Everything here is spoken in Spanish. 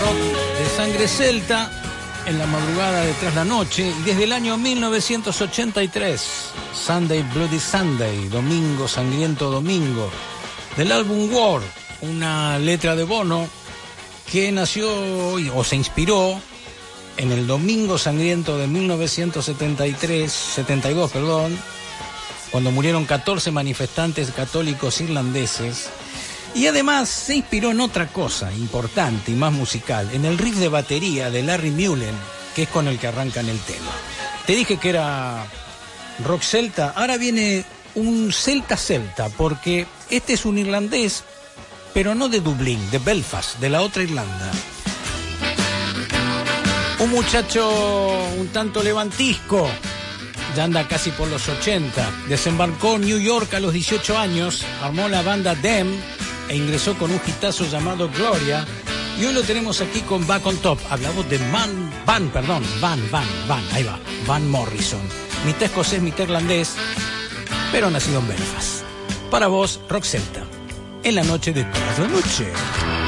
rock de sangre celta en la madrugada de Tras la Noche, y desde el año 1983, Sunday Bloody Sunday, Domingo Sangriento Domingo, del álbum War, una letra de Bono que nació o se inspiró en el Domingo Sangriento de 1972, cuando murieron 14 manifestantes católicos irlandeses. Y además se inspiró en otra cosa importante y más musical, en el riff de batería de Larry Mullen, que es con el que arrancan el tema. Te dije que era rock celta, ahora viene un celta, porque este es un irlandés, pero no de Dublín, de Belfast, de la otra Irlanda. Un muchacho un tanto levantisco, ya anda casi por los 80, desembarcó en New York a los 18 años, armó la banda Them e ingresó con un hitazo llamado Gloria, y hoy lo tenemos aquí con Back on Top. Hablamos de Van Morrison, mitad escocés, mitad irlandés, pero nacido en Belfast. Para vos, rock celta, en la noche de Todas la Noche.